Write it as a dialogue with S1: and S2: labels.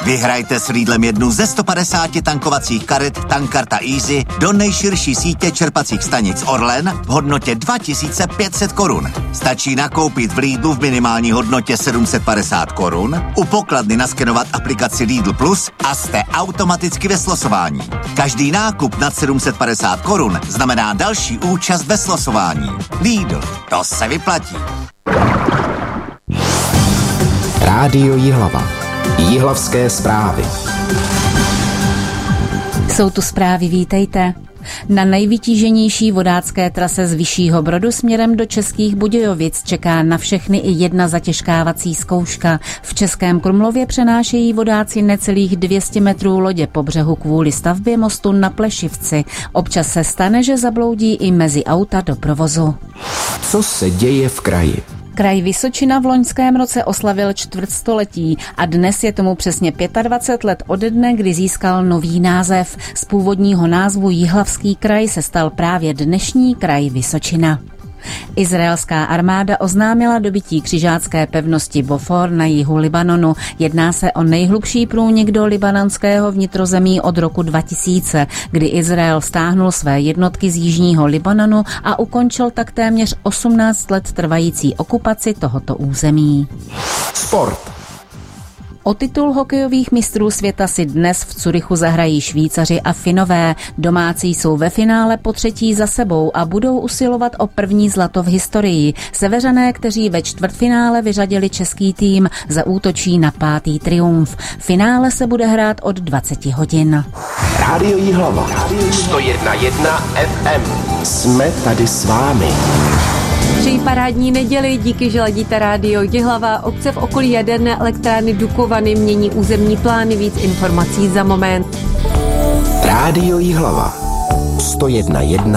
S1: Vyhrajte s Lidlem jednu ze 150 tankovacích karet Tankkarta Easy do nejširší sítě čerpacích stanic Orlen v hodnotě 2500 korun. Stačí nakoupit v Lidlu v minimální hodnotě 750 korun, u pokladny naskenovat aplikaci Lidl Plus a jste automaticky ve slosování. Každý nákup nad 750 korun znamená další účast ve slosování. Lidl, to se vyplatí.
S2: Rádio Jihlava. Jihlavské zprávy.
S3: Jsou tu zprávy, vítejte. Na nejvytíženější vodácké trase z Vyššího Brodu směrem do Českých Budějovic čeká na všechny i jedna zatěžkávací zkouška. V Českém Krumlově přenášejí vodáci necelých 200 metrů lodě po břehu kvůli stavbě mostu na Plešivci. Občas se stane, že zabloudí i mezi auta do provozu.
S2: Co se děje v kraji?
S3: Kraj Vysočina v loňském roce oslavil čtvrtstoletí a dnes je tomu přesně 25 let ode dne, kdy získal nový název. Z původního názvu Jihlavský kraj se stal právě dnešní kraj Vysočina. Izraelská armáda oznámila dobytí křižácké pevnosti Bofor na jihu Libanonu. Jedná se o nejhlubší průnik do libanonského vnitrozemí od roku 2000, kdy Izrael stáhnul své jednotky z jižního Libanonu a ukončil tak téměř 18 let trvající okupaci tohoto území.
S2: Sport.
S3: O titul hokejových mistrů světa si dnes v Curychu zahrají Švýcaři a Finové. Domácí jsou ve finále po třetí za sebou a budou usilovat o první zlato v historii. Seveřané, kteří ve čtvrtfinále vyřadili český tým, zaútočí na 5. triumf. Finále se bude hrát od 20 hodin.
S2: Rádio Jihlava. 101,1 FM. Jsme tady s vámi.
S4: Přeji parádní neděli, díky, že ladíte Rádio Jihlava. Obce v okolí jaderné elektrárny Dukovany mění územní plány, víc informací za moment.
S2: Rádio Jihlava. 101,1